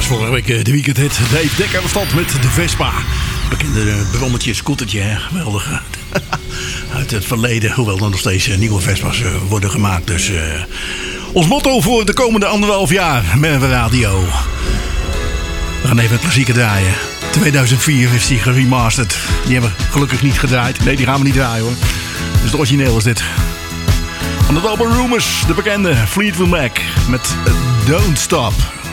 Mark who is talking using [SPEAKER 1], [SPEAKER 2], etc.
[SPEAKER 1] vorige week de weekendhit. Dave Dekker was dat met de Vespa. Bekende brommertje, scootertje, hè? Geweldig. Uit het verleden, hoewel er nog steeds nieuwe Vespa's worden gemaakt. Dus ons motto voor de komende 1,5 jaar met radio. We gaan even een klassieker draaien. 2004 is die geremasterd. Die hebben we gelukkig niet gedraaid. Nee, die gaan we niet draaien hoor. Dus het origineel is dit. Van het album Rumors, de bekende Fleetwood Mac met Don't Stop.